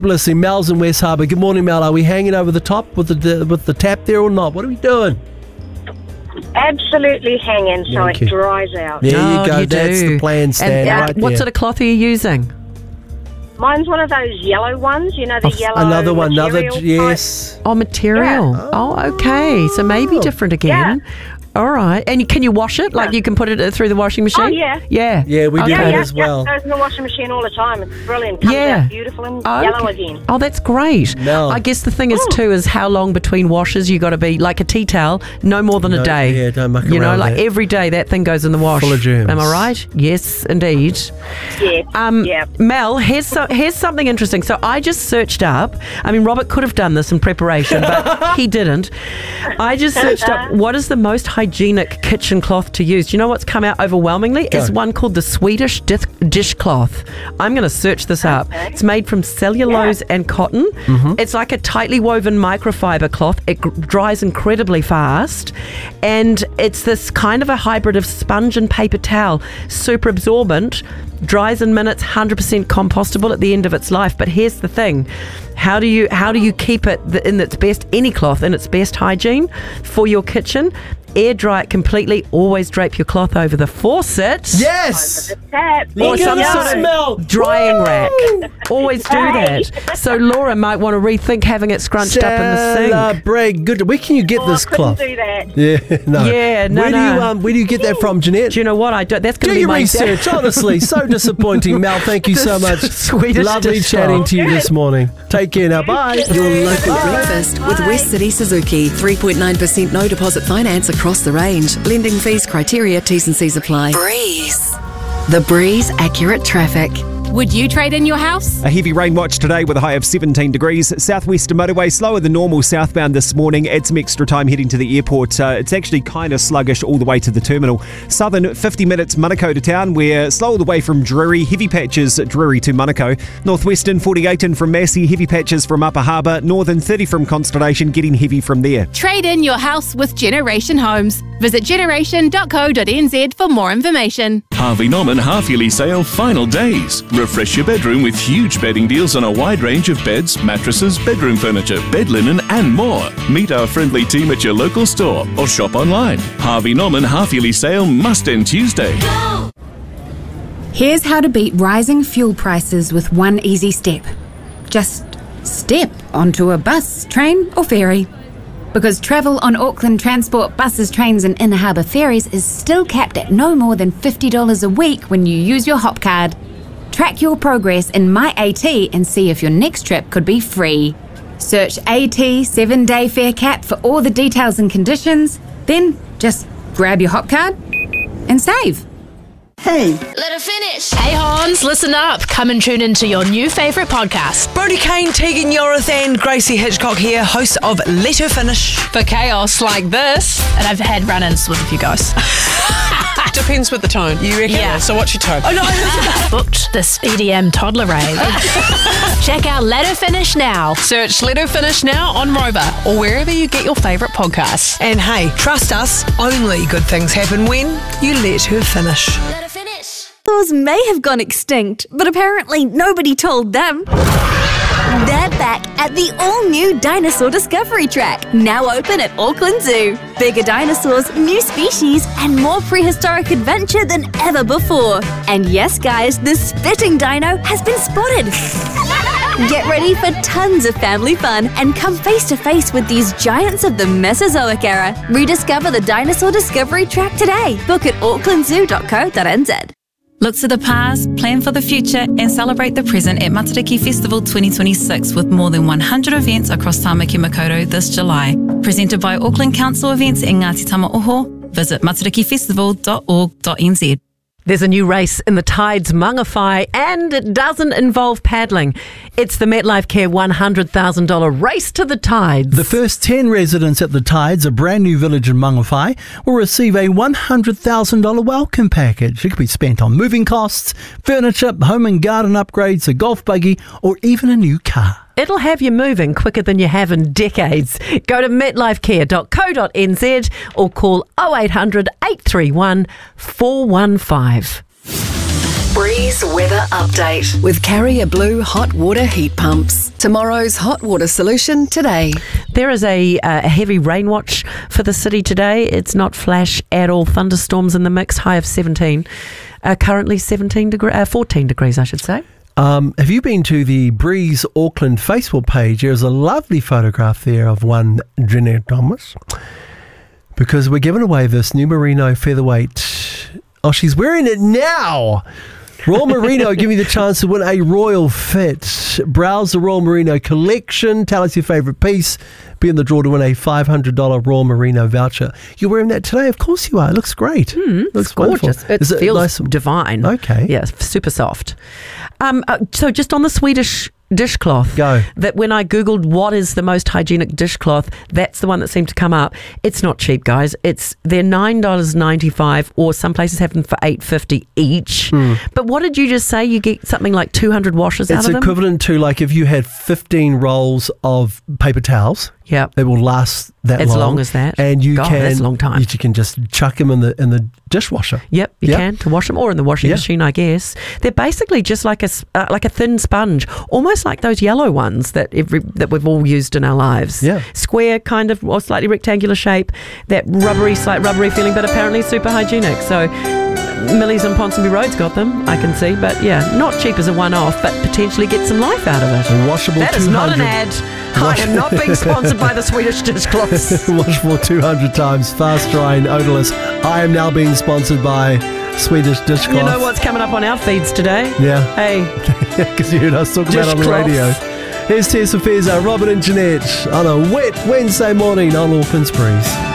Listen, Mel's in West Harbour. Good morning, Mel. Are we hanging over the top with the tap there or not? What are we doing? Absolutely hanging so it dries out. There you go. You That's do. the plan, Stan. Right What there. sort of cloth are you using? Mine's one of those yellow ones, you know, the yellow Another one, material type. yes. Oh, material. Yeah. Oh, okay. So maybe different again. All right. And can you wash it? Like you can put it through the washing machine? Oh, yeah. Yeah. Yeah, we do that as well. It goes in the washing machine all the time. It's brilliant. Comes out beautiful and yellow again. Oh, that's great. No. I guess the thing is too is how long between washes you got to be. Like a tea towel, no more than a day. Yeah, don't muck You know, around like that. every day that thing goes in the wash. Full of germs. Am I right? Yes, indeed. Yeah. Mel, here's something interesting. So I just searched up. I mean, Robert could have done this in preparation, but he didn't. I just searched up what is the most hygienic kitchen cloth to use. Do you know what's come out overwhelmingly? It's one called the Swedish dishcloth. I'm going to search this up. It's made from cellulose and cotton. It's like a tightly woven microfiber cloth. It dries incredibly fast, and it's this kind of a hybrid of sponge and paper towel. Super absorbent, dries in minutes, 100% compostable at the end of its life. But here's the thing. How do you keep it in its best, any cloth in its best hygiene for your kitchen? Air dry it completely. Always drape your cloth over the faucet. Yes! Over the tap. Or some sort of smell. drying rack. Always do that. So Laura might want to rethink having it scrunched up in the sink. Celebrate. Good. Where can you get this cloth? Do that. Yeah, no. Yeah, no. Where do you get that from, Jeanette? Do you know what? I don't. That's going Do to be your my research, honestly. So disappointing. Mel, thank you so much. Swedish Lovely dish chatting cloth. to you this morning. Take care now. Bye. Your local breakfast with West City Suzuki. 3.9% no deposit finance across the range. Lending fees, criteria, T's and C's apply. Breeze. The Breeze Accurate Traffic. Would you trade in your house? A heavy rain watch today with a high of 17 degrees. Southwestern motorway slower than normal southbound this morning. Add some extra time heading to the airport. It's actually kind of sluggish all the way to the terminal. Southern 50 minutes Manukau to town. We're slow all the way from Drury. Heavy patches Drury to Manukau. Northwestern 48 in from Massey. Heavy patches from Upper Harbour. Northern 30 from Constellation. Getting heavy from there. Trade in your house with Generation Homes. Visit generation.co.nz for more information. Harvey Norman half-yearly sale final days. Refresh your bedroom with huge bedding deals on a wide range of beds, mattresses, bedroom furniture, bed linen and more. Meet our friendly team at your local store or shop online. Harvey Norman half-yearly sale must end Tuesday. Here's how to beat rising fuel prices with one easy step. Just step onto a bus, train or ferry. Because travel on Auckland Transport buses, trains and inner harbour ferries is still capped at no more than $50 a week when you use your Hop card. Track your progress in MyAT and see if your next trip could be free. Search AT 7-day fare cap for all the details and conditions. Then just grab your Hop card and save. Hey. Let her finish. Hey Hans, listen up. Come and tune into your new favourite podcast. Brodie Kane, Tegan Yorith and Gracie Hitchcock here, hosts of Let Her Finish. For chaos like this. And I've had run-ins with a few guys. Depends with the tone. You reckon? Yeah. So what's your tone? Oh no, I booked this EDM toddler rave. Check out Let Her Finish now. Search Let Her Finish now on Rover or wherever you get your favourite podcasts. And hey, trust us, only good things happen when you let her finish. Let her finish. Dinosaurs may have gone extinct, but apparently nobody told them. They're back at the all-new Dinosaur Discovery Track, now open at Auckland Zoo. Bigger dinosaurs, new species, and more prehistoric adventure than ever before. And yes, guys, the spitting dino has been spotted. Get ready for tons of family fun and come face-to-face with these giants of the Mesozoic era. Rediscover the Dinosaur Discovery Track today. Book at aucklandzoo.co.nz. Look to the past, plan for the future, and celebrate the present at Matariki Festival 2026 with more than 100 events across Tāmaki Makaurau this July. Presented by Auckland Council Events and Ngāti Tamaoho. Visit matarikifestival.org.nz. There's a new race in the Tides Mangawhai, and it doesn't involve paddling. It's the MetLife Care $100,000 Race to the Tides. The first 10 residents at the Tides, a brand new village in Mangawhai, will receive a $100,000 welcome package. It could be spent on moving costs, furniture, home and garden upgrades, a golf buggy, or even a new car. It'll have you moving quicker than you have in decades. Go to metlifecare.co.nz or call 0800 831 415. Breeze weather update with Carrier Blue hot water heat pumps. Tomorrow's hot water solution today. There is a heavy rain watch for the city today. It's not flash at all. Thunderstorms in the mix. High of 17. Currently 14 degrees, I should say. Have you been to the Breeze Auckland Facebook page? There's a lovely photograph there of one Jeanette Thomas, because we're giving away this new merino featherweight. Oh, she's wearing it now. Royal Merino, give you the chance to win a royal fit. Browse the Royal Merino collection. Tell us your favourite piece. Be in the draw to win a $500 Royal Merino voucher. You're wearing that today? Of course you are. It looks great. Looks gorgeous. It feels nice? Divine. Okay. Yes, super soft. So just on the Swedish dishcloth, go. That when I googled what is the most hygienic dishcloth, that's the one that seemed to come up. It's not cheap, guys. They're $9.95, or some places have them for $8.50 each. But what did you just say? You get something like 200 washes out of them? It's equivalent to like if you had 15 rolls of paper towels. Yeah, they will last that as long. long as that. And you can, that's a long time. You can just chuck them in the dishwasher. Yep, you can to wash them, or in the washing machine, I guess. They're basically just like a thin sponge, almost like those yellow ones that we've all used in our lives. Yeah, square kind of, or slightly rectangular shape. That slight rubbery feeling, but apparently super hygienic. So Millie's on Ponsonby Road's got them, I can see. But yeah, not cheap as a one-off, but potentially get some life out of it. Washable. That is not an ad. I am not being sponsored by the Swedish dishcloths. Washable 200 times, fast drying, odorless. I am now being sponsored by Swedish dishcloth. You know what's coming up on our feeds today? Yeah. Hey. Because you heard us talking about it on the radio. Here's Tessa Fezza, Robin and Jeanette on a wet Wednesday morning on Auckland's Breeze.